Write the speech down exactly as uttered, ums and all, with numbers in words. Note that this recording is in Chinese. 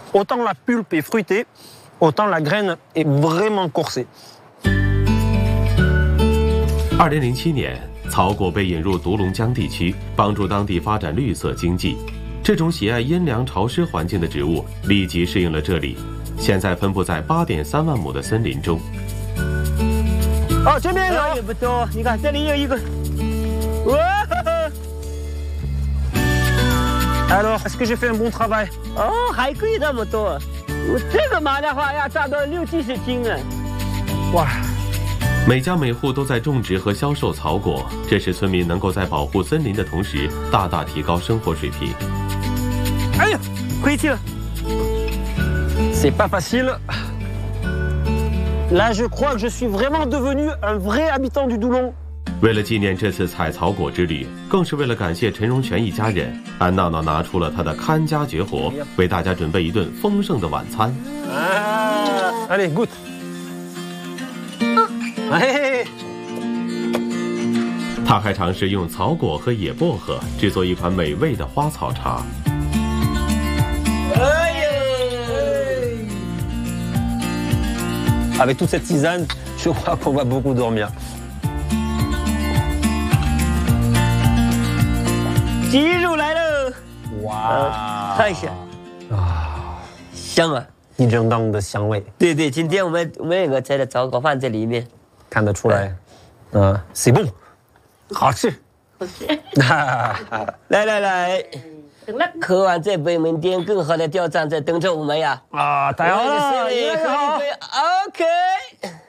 autant la pulpe est fruitée, autant la graine est vraiment corsée. 二零零七年，草果被引入独龙江地区，帮助当地发展绿色经济。这种喜爱阴凉潮湿环境的植物立即适应了这里，现在分布在八点三万亩的森林中。 哦，这边有也不多，你看这里有一个。哇 Alors, est-ce que j'ai fait un bon travail? 哦，还可以那么多。我这个麻的话要榨到六七十斤呢。 哇！ 每家每户都在种植和销售草果，这使村民能够在保护森林的同时，大大提高生活水平。 哎呀，回去了。 C'est pas facile. Là, je crois que je suis vraiment devenu un vrai habitant du Doulon. 为了纪念这次采草果之旅，更是为了感谢陈荣全一家人，安闹闹拿出了他的看家绝活，为大家准备一顿丰盛的晚餐。 啊 Allez, goûte. Hey. 他还尝试用草果和野薄荷制作一款美味的花草茶。 Avec toute cette tisane, je crois qu'on va beaucoup dormir. 鸡肉来了！ 哇， 看一下啊，香啊！ 一整档的香味。 对对，今天我们我们有个摘的草果放在里面， 看得出来。嗯 ，c'est bon， 好吃。 好吃。 来来来，喝完这杯，明天更好的吊账在等着我们呀！ 啊，太好了， 越来越好。OK。